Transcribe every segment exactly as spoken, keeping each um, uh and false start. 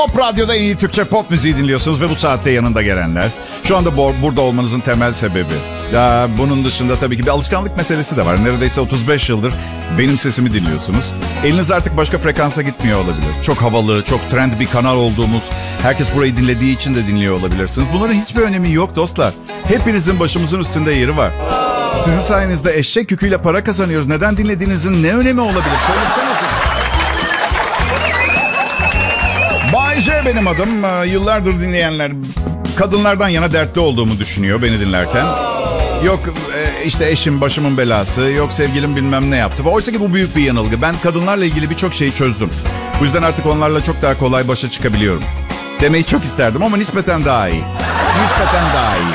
Pop Radyo'da en iyi Türkçe pop müziği dinliyorsunuz ve bu saatte yanında gelenler. Şu anda bo- burada olmanızın temel sebebi. Ya bunun dışında tabii ki bir alışkanlık meselesi de var. Neredeyse otuz beş yıldır benim sesimi dinliyorsunuz. Eliniz artık başka frekansa gitmiyor olabilir. Çok havalı, çok trend bir kanal olduğumuz, herkes burayı dinlediği için de dinliyor olabilirsiniz. Bunların hiçbir önemi yok dostlar. Hepinizin başımızın üstünde yeri var. Sizin sayenizde eşek yüküyle para kazanıyoruz. Neden dinlediğinizin ne önemi olabilir? Söylesenize. Bay J benim adım. Yıllardır dinleyenler kadınlardan yana dertli olduğumu düşünüyor beni dinlerken. Yok işte eşim başımın belası, yok sevgilim bilmem ne yaptı. Oysa ki bu büyük bir yanılgı. Ben kadınlarla ilgili birçok şeyi çözdüm. Bu yüzden artık onlarla çok daha kolay başa çıkabiliyorum. Demeyi çok isterdim ama nispeten daha iyi. Nispeten daha iyi.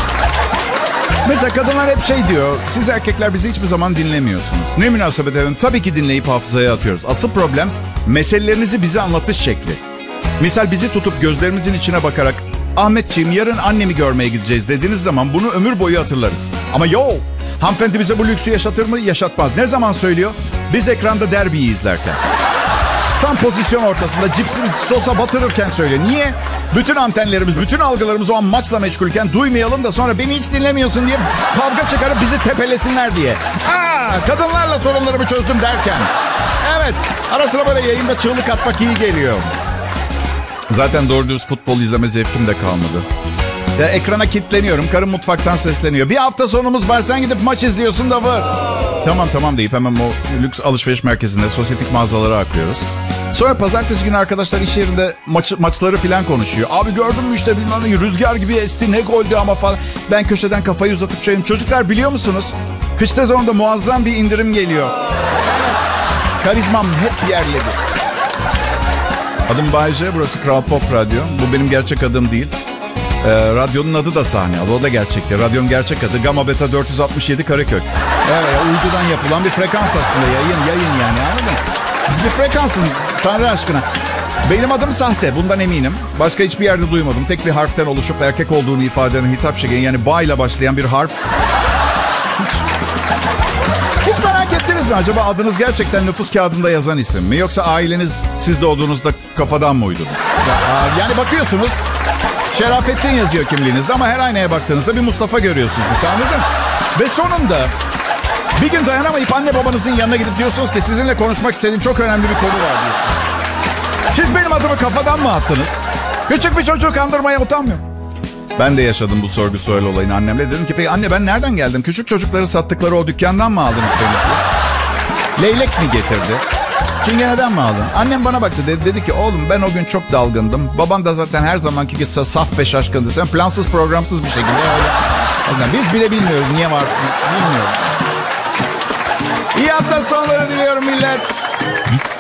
Mesela kadınlar hep şey diyor, siz erkekler bizi hiçbir zaman dinlemiyorsunuz. Ne münasebet efendim, tabii ki dinleyip hafızaya atıyoruz. Asıl problem meselelerinizi bize anlatış şekli. Misal bizi tutup gözlerimizin içine bakarak Ahmetciğim yarın annemi görmeye gideceğiz dediğiniz zaman bunu ömür boyu hatırlarız. Ama yo, hanımefendi bize bu lüksü yaşatır mı? Yaşatmaz. Ne zaman söylüyor? Biz ekranda derbiyi izlerken. Tam pozisyon ortasında cipsimizi sosa batırırken söylüyor. Niye? Bütün antenlerimiz, bütün algılarımız o an maçla meşgulken duymayalım da sonra beni hiç dinlemiyorsun diye kavga çıkarıp bizi tepelesinler diye. Aa, kadınlarla sorunlarımı çözdüm derken. Evet, ara sıra böyle yayında çığlık atmak iyi geliyor. Zaten doğru dürüst futbol izleme zevkim de kalmadı. Ya ekrana kilitleniyorum. Karım mutfaktan sesleniyor. Bir hafta sonumuz var, sen gidip maç izliyorsun da var. Tamam tamam deyip hemen o lüks alışveriş merkezinde sosyetik mağazalara akıyoruz. Sonra pazartesi günü arkadaşlar iş yerinde maç, maçları falan konuşuyor. Abi gördün mü işte bilmem ne rüzgar gibi esti, ne goldü ama falan. Ben köşeden kafayı uzatıp şeyim. Çocuklar biliyor musunuz? Kış sezonunda muazzam bir indirim geliyor. Karizmam hep yerledi. Adım Bay J, burası Kral Pop Radyo. Bu benim gerçek adım değil. Ee, radyonun adı da sahne adı, o da gerçekti. Radyonun gerçek adı Gamma Beta dört yüz altmış yedi Karakök. Evet, uydudan yapılan bir frekans aslında, yayın yayın yani, anladın mı? Biz bir frekansız, Tanrı aşkına. Benim adım sahte, bundan eminim. Başka hiçbir yerde duymadım. Tek bir harften oluşup erkek olduğunu ifade eden hitap şekli, yani ba ile başlayan bir harf. Hiç... Hiç merak ettiniz mi? Acaba adınız gerçekten nüfus kağıdında yazan isim mi? Yoksa aileniz siz doğduğunuzda kafadan mı uydurmuş? Yani bakıyorsunuz, Şerafettin yazıyor kimliğinizde ama her aynaya baktığınızda bir Mustafa görüyorsunuz. Mesela anladın? Ve sonunda bir gün dayanamayıp anne babanızın yanına gidip diyorsunuz ki sizinle konuşmak istediğim çok önemli bir konu var diyorsunuz. Siz benim adımı kafadan mı attınız? Küçük bir çocuğu kandırmaya utanmıyorum. Ben de yaşadım bu sorgu sual olayını annemle. Dedim ki peki anne ben nereden geldim? Küçük çocukları sattıkları o dükkandan mı aldınız beni? Leylek mi getirdi? Çingene'den mi aldın? Annem bana baktı dedi, dedi ki oğlum ben o gün çok dalgındım. Baban da zaten her zamanki gibi saf ve şaşkındı. Sen plansız programsız bir şekilde öyle. Biz bile bilmiyoruz niye varsın. Bilmiyorum. İyi hafta sonları diliyorum millet.